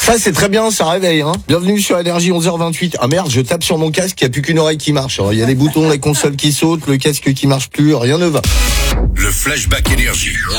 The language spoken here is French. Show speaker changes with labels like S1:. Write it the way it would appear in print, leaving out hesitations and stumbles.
S1: Ça c'est très bien, ça réveille. Bienvenue sur Énergie 11h28. Ah merde, je tape sur mon casque, il n'y a plus qu'une oreille qui marche. Il y a les boutons, la console qui saute, le casque qui marche plus, rien ne va.
S2: Le flashback Énergie.